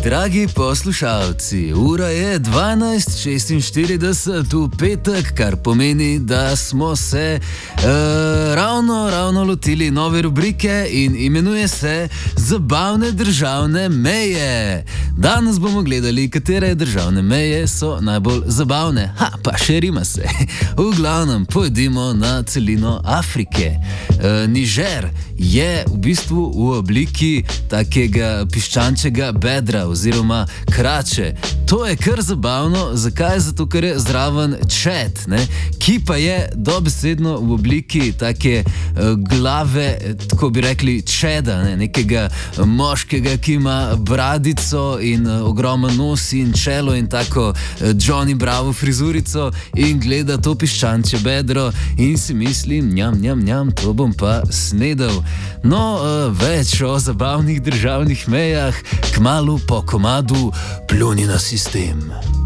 Dragi poslušalci, ura je 12:46 v petek, kar pomeni, da smo se ravno lotili nove rubrike in imenuje se Zabavne državne meje. Danes bomo gledali, katere državne meje so najbolj zabavne. Pa še rima se. V glavnem, pojdimo na celino Afrike. Niger je v bistvu v obliki takega piščančjega bedra oziroma krače. To je kar zabavno. Zakaj? Zato, ker je zraven Čad, ki pa je dobesedno v obliki take glave, tako bi rekli, Čeda, nekega moškega, ki ima bradico in ogromen nos in čelo in tako Johnny Bravo frizurico in gleda to piščančje bedro in si misli, njam, to bom pa snedel. No, več o zabavnih državnih mejah kmalu po komadu Pljuni na sistem.